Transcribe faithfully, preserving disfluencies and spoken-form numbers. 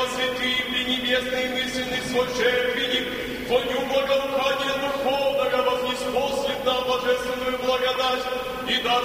освети пренебесный мысленный свой жертвенник, Твою благоухание духовного вознеспослед нам божественную благодать и дар